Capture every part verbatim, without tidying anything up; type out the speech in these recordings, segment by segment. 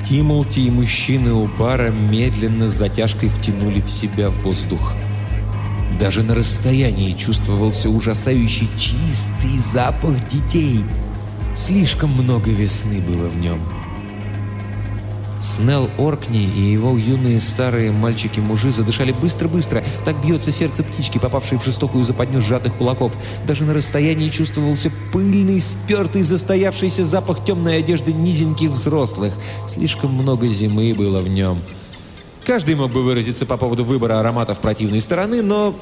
Тимолти и мужчины у бара медленно с затяжкой втянули в себя воздух. Даже на расстоянии чувствовался ужасающий чистый запах детей. Слишком много весны было в нем. Снелл Оркни и его юные старые мальчики-мужи задышали быстро-быстро. Так бьется сердце птички, попавшей в жестокую западню сжатых кулаков. Даже на расстоянии чувствовался пыльный, спертый, застоявшийся запах темной одежды низеньких взрослых. Слишком много зимы было в нем. Каждый мог бы выразиться по поводу выбора ароматов противной стороны, но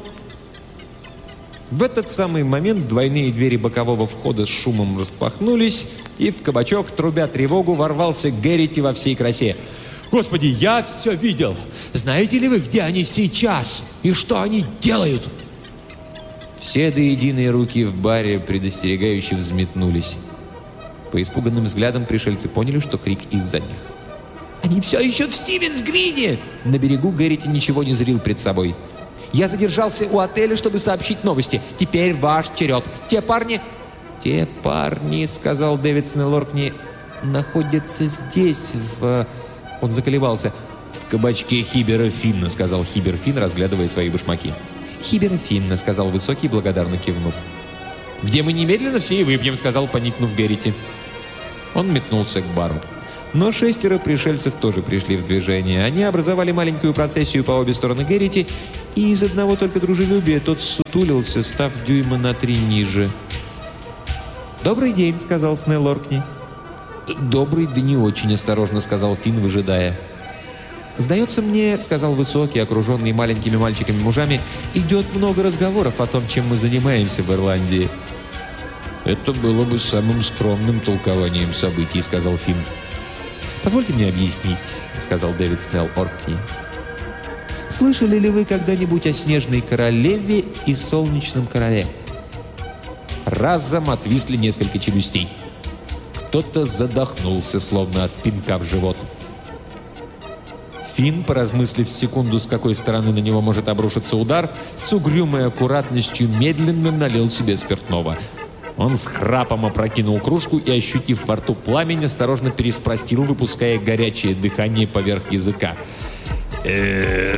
в этот самый момент двойные двери бокового входа с шумом распахнулись, и в кабачок, трубя тревогу, ворвался Гэррити во всей красе. «Господи, я все видел! Знаете ли вы, где они сейчас? И что они делают?» Все до единой руки в баре предостерегающе взметнулись. По испуганным взглядам пришельцы поняли, что крик из-за них. «Они все еще в Стивенс-Грине!» На берегу Гэррити ничего не зрил пред собой. «Я задержался у отеля, чтобы сообщить новости. Теперь ваш черед. Те парни...» «Те парни, — сказал Дэвид Снелл Оркни, — находятся здесь, в...» Он заколебался. «В кабачке Хибера Финна, — сказал Хибер Финн, разглядывая свои башмаки. «Хибера Финна, — сказал Высокий, благодарно кивнув. «Где мы немедленно все и выпьем, — сказал, поникнув Гэррити». Он метнулся к бару. Но шестеро пришельцев тоже пришли в движение. Они образовали маленькую процессию по обе стороны Гэррити, и из одного только дружелюбия тот сутулился, став дюйма на три ниже. «Добрый день, — сказал Снелл Оркни. «Добрый, да не очень осторожно, — сказал Финн, выжидая. «Сдается мне, — сказал Высокий, окруженный маленькими мальчиками-мужами, — идет много разговоров о том, чем мы занимаемся в Ирландии». «Это было бы самым скромным толкованием событий, — сказал Финн. «Позвольте мне объяснить, — сказал Дэвид Снелл Оркни. Слышали ли вы когда-нибудь о Снежной Королеве и Солнечном Короле?» Разом отвисли несколько челюстей. Кто-то задохнулся, словно от пинка в живот. Финн, поразмыслив секунду, с какой стороны на него может обрушиться удар, с угрюмой аккуратностью медленно налил себе спиртного. Он с храпом опрокинул кружку и, ощутив во рту пламень, осторожно переспросил, выпуская горячее дыхание поверх языка. э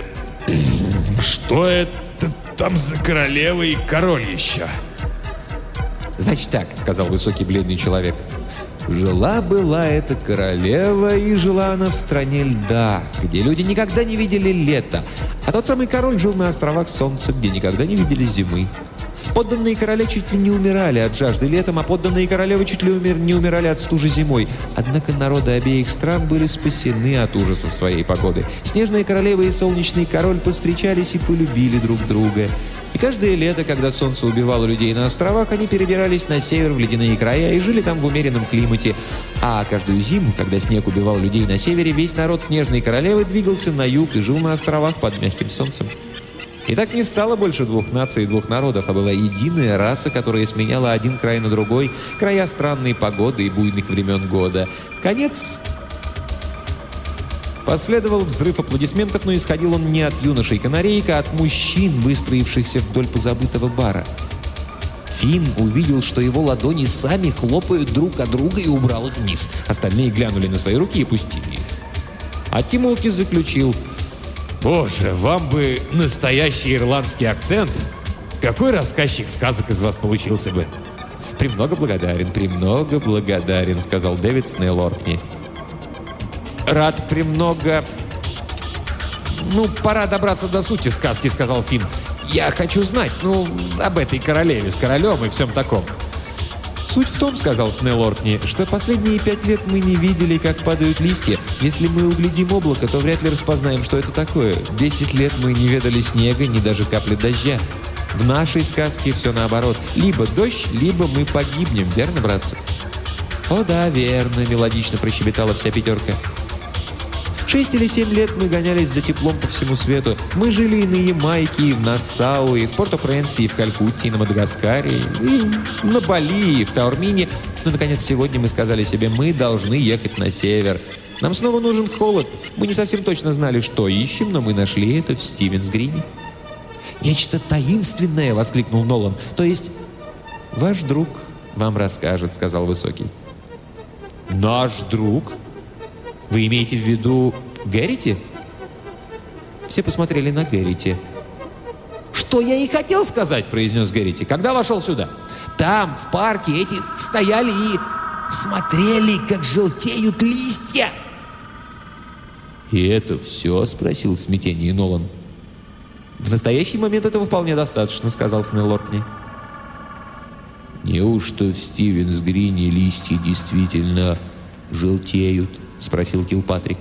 Что это там за королева и король еще?» «Значит так, — сказал высокий бледный человек, — жила-была эта королева, и жила она в стране льда, где люди никогда не видели лета, а тот самый король жил на островах Солнца, где никогда не видели зимы. Подданные короля чуть ли не умирали от жажды летом, а подданные королевы чуть ли умер, не умирали от стужи зимой. Однако народы обеих стран были спасены от ужасов своей погоды. Снежная королева и солнечный король повстречались и полюбили друг друга. И каждое лето, когда солнце убивало людей на островах, они перебирались на север в ледяные края и жили там в умеренном климате. А каждую зиму, когда снег убивал людей на севере, весь народ Снежной королевы двигался на юг и жил на островах под мягким солнцем. И так не стало больше двух наций и двух народов, а была единая раса, которая сменяла один край на другой, края странной погоды и буйных времен года. Конец. Последовал взрыв аплодисментов, но исходил он не от юношей канарейка, а от мужчин, выстроившихся вдоль позабытого бара. Финн увидел, что его ладони сами хлопают друг от друга, и убрал их вниз. Остальные глянули на свои руки и пустили их. А Тимолти заключил: «Боже, вам бы настоящий ирландский акцент! Какой рассказчик сказок из вас получился бы!» «Премного благодарен, премного благодарен», — сказал Дэвид Снелл Оркни. «Рад премного...» «Ну, пора добраться до сути сказки», — сказал Финн. «Я хочу знать, ну, об этой королеве с королем и всем таком». «Суть в том, — сказал Снелл Оркни, — что последние пять лет мы не видели, как падают листья. Если мы углядим облако, то вряд ли распознаем, что это такое. Десять лет мы не ведали снега, ни даже капли дождя. В нашей сказке все наоборот. Либо дождь, либо мы погибнем, верно, братцы?» «О да, верно», — мелодично прощебетала вся пятерка. Шесть или семь лет мы гонялись за теплом по всему свету. Мы жили и на Ямайке, и в Нассау, и в Порто-Пренсе, и в Калькутте, и на Мадагаскаре, и на Бали, и в Таурмине. Но, наконец, сегодня мы сказали себе: мы должны ехать на север. Нам снова нужен холод. Мы не совсем точно знали, что ищем, но мы нашли это в Стивенс-Грине. «Нечто таинственное!» — воскликнул Нолан. «То есть ваш друг вам расскажет», — сказал Высокий. «Наш друг?» Вы имеете в виду Гэррити? Все посмотрели на Гэррити. «Что я и хотел сказать», — произнес Гэррити, когда вошел сюда. «Там, в парке, эти стояли и смотрели, как желтеют листья». «И это все?» — спросил в смятении Нолан. «В настоящий момент этого вполне достаточно», — сказал Снелл Оркни. «Неужто в Стивенс-Грине листья действительно желтеют?» — спросил Килпатрик.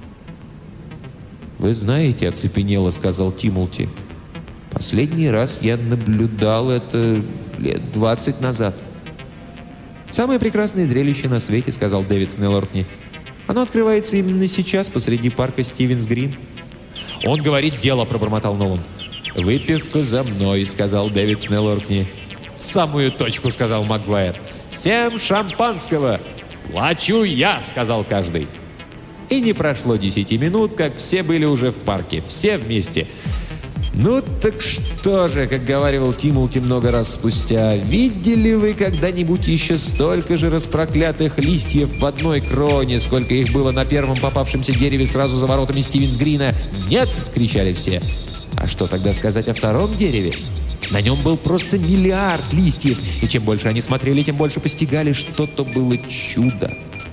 «Вы знаете, — оцепенело сказал Тимолти, — последний раз я наблюдал это лет двадцать назад». «Самое прекрасное зрелище на свете, — сказал Дэвид Снелл Оркни. Оно открывается именно сейчас посреди парка Стивенс-Грин». «Он говорит дело, — пробормотал Нолан. «Выпивка за мной, — сказал Дэвид Снелл Оркни. «В самую точку, — сказал Магуайр. «Всем шампанского!» «Плачу я!» — сказал каждый. И не прошло десяти минут, как все были уже в парке. Все вместе. «Ну так что же, — как говаривал Тимолти много раз спустя, — видели вы когда-нибудь еще столько же распроклятых листьев в одной кроне, сколько их было на первом попавшемся дереве сразу за воротами Стивенс-Грина?» «Нет!» — кричали все. А что тогда сказать о втором дереве? На нем был просто миллиард листьев, и чем больше они смотрели, тем больше постигали, что то было чудо.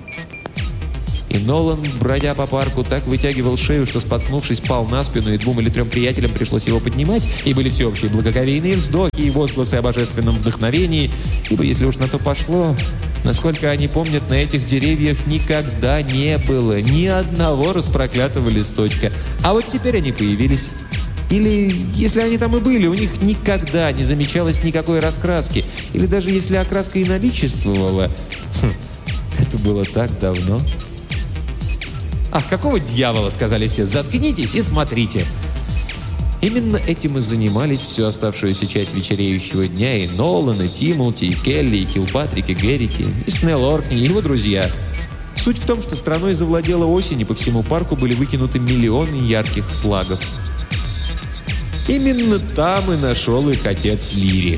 И Нолан, бродя по парку, так вытягивал шею, что, споткнувшись, пал на спину, и двум или трем приятелям пришлось его поднимать, и были всеобщие благоговейные вздохи и возгласы о божественном вдохновении, ибо, если уж на то пошло, насколько они помнят, на этих деревьях никогда не было ни одного распроклятого листочка, а вот теперь они появились. Или, если они там и были, у них никогда не замечалось никакой раскраски, или даже если окраска и наличествовала, это было так давно. «Ах, какого дьявола!» — сказали все. «Заткнитесь и смотрите!» Именно этим и занимались всю оставшуюся часть вечереющего дня и Нолан, и Тимолти, и Келли, и Килпатрик, и Гэррити, и Снелл Оркни, и его друзья. Суть в том, что страной завладела осень, и по всему парку были выкинуты миллионы ярких флагов. Именно там и нашел их отец Лири.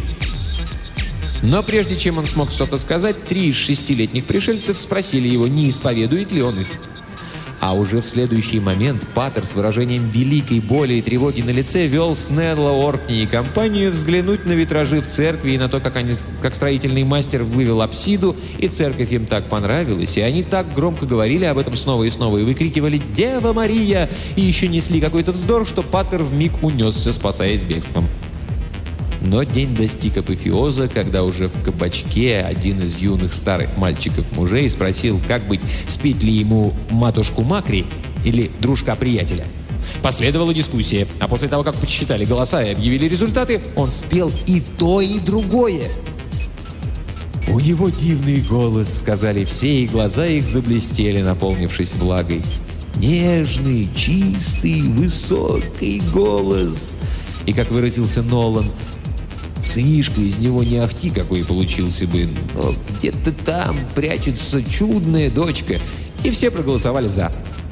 Но прежде чем он смог что-то сказать, три из шестилетних пришельцев спросили его, не исповедует ли он их. А уже в следующий момент Паттер с выражением великой боли и тревоги на лице вел Снелла Оркни и компанию взглянуть на витражи в церкви и на то, как, они, как строительный мастер вывел апсиду, и церковь им так понравилась, и они так громко говорили об этом снова и снова, и выкрикивали «Дева Мария!» и еще несли какой-то вздор, что Паттер вмиг унесся, спасаясь бегством. Но день достиг апофеоза, когда уже в кабачке один из юных старых мальчиков-мужей спросил, как быть, спеть ли ему матушку Макри или дружка-приятеля. Последовала дискуссия, а после того, как подсчитали голоса и объявили результаты, он спел и то, и другое. «У него дивный голос», — сказали все, и глаза их заблестели, наполнившись влагой. «Нежный, чистый, высокий голос». И, как выразился Нолан, сынишка из него не ахти какой получился бы, но где-то там прячется чудная дочка. И все проголосовали «за».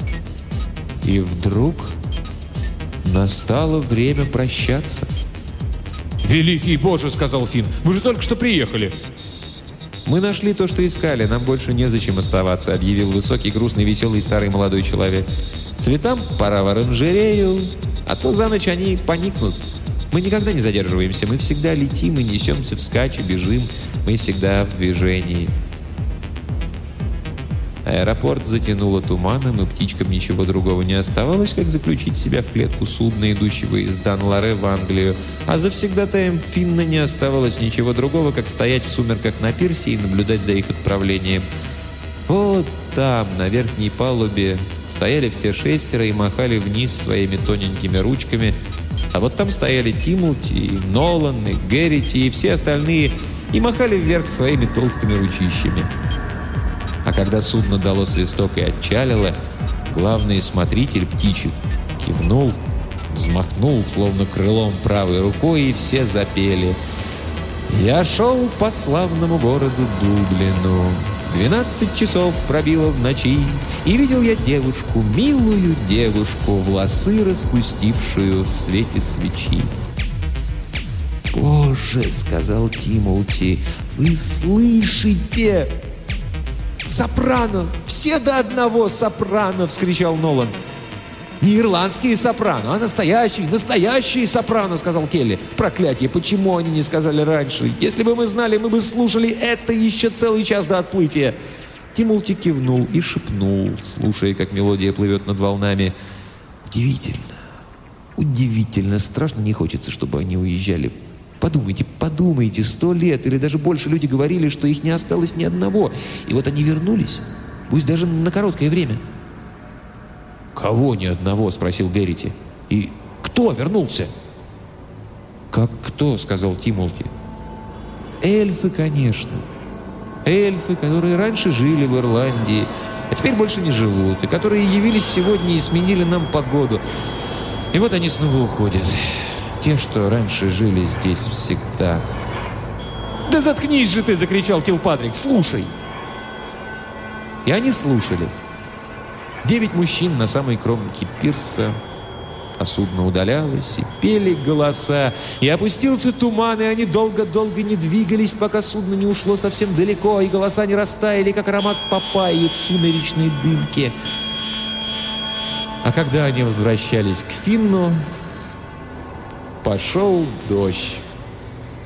И вдруг настало время прощаться. «Великий Боже!» — сказал Финн. «Вы же только что приехали!» «Мы нашли то, что искали. Нам больше незачем оставаться», — объявил высокий, грустный, веселый старый молодой человек. «Цветам пора в оранжерею, а то за ночь они поникнут. Мы никогда не задерживаемся, мы всегда летим и несемся вскачь и бежим, мы всегда в движении». Аэропорт затянуло туманом, и птичкам ничего другого не оставалось, как заключить себя в клетку судна, идущего из Дан-Ларе в Англию, а завсегдатаем Финна не оставалось ничего другого, как стоять в сумерках на пирсе и наблюдать за их отправлением. Вот там, на верхней палубе, стояли все шестеро и махали вниз своими тоненькими ручками. А вот там стояли Тимолти, и Нолан, и Гэррити, и все остальные, и махали вверх своими толстыми ручищами. А когда судно дало свисток и отчалило, главный смотритель птичек кивнул, взмахнул, словно крылом правой рукой, и все запели. «Я шел по славному городу Дублину. Двенадцать часов пробило в ночи, и видел я девушку, милую девушку, волосы распустившую в свете свечи». «Боже!» — сказал Тимолти. «Вы слышите?» «Сопрано! Все до одного сопрано!» — вскричал Нолан. «Не ирландские сопрано, а настоящие, настоящие сопрано!» — сказал Келли. «Проклятие! Почему они не сказали раньше? Если бы мы знали, мы бы слушали это еще целый час до отплытия!» Тимулти кивнул и шепнул, слушая, как мелодия плывет над волнами. «Удивительно! Удивительно! Страшно не хочется, чтобы они уезжали. Подумайте, подумайте, сто лет или даже больше люди говорили, что их не осталось ни одного. И вот они вернулись, пусть даже на короткое время». «Кого ни одного?» — спросил Геррити. «И кто вернулся?» «Как кто?» — сказал Тимулти. «Эльфы, конечно. Эльфы, которые раньше жили в Ирландии, а теперь больше не живут, и которые явились сегодня и сменили нам погоду. И вот они снова уходят. Те, что раньше жили здесь всегда». «Да заткнись же ты!» — закричал Килпатрик. «Слушай!» И они слушали. Девять мужчин на самой кромке пирса, а судно удалялось, и пели голоса, и опустился туман, и они долго-долго не двигались, пока судно не ушло совсем далеко, и голоса не растаяли, как аромат папайи в сумеречной дымке. А когда они возвращались к Финну, пошел дождь.